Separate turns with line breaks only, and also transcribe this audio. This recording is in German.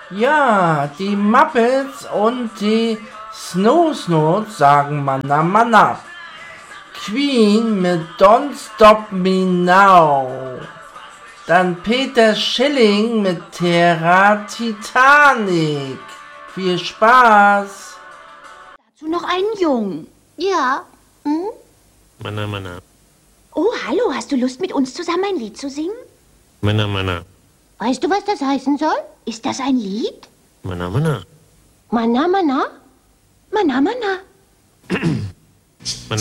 Ja, die Muppets und die Snoo-Snoots sagen Manna Manna. Queen mit Don't Stop Me Now. Dann Peter Schilling mit Terra Titanic. Viel Spaß.
Dazu noch einen Jungen.
Ja. Hm?
Manna, Manna.
Oh, hallo, hast du Lust, mit uns zusammen ein Lied zu singen?
Manna, Manna.
Weißt du, was das heißen soll?
Ist das ein Lied?
Manna, Manna.
Manna, Manna?
Manna, Manna.